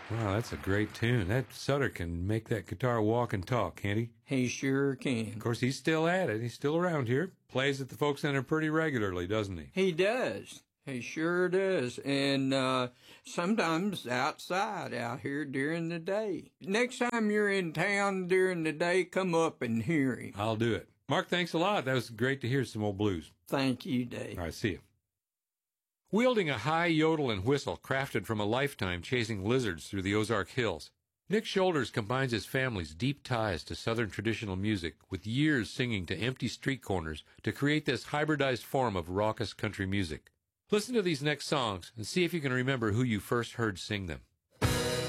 Wow, that's a great tune. That Sutter can make that guitar walk and talk, can't he? He sure can. Of course, he's still at it. He's still around here. Plays at the Folk Center pretty regularly, doesn't he? He does. He sure does. And sometimes outside out here during the day. Next time you're in town during the day, come up and hear him. I'll do it. Mark, thanks a lot. That was great to hear some old blues. Thank you, Dave. All right, see you. Wielding a high yodel and whistle crafted from a lifetime chasing lizards through the Ozark Hills, Nick Shoulders combines his family's deep ties to Southern traditional music with years singing to empty street corners to create this hybridized form of raucous country music. Listen to these next songs and see if you can remember who you first heard sing them.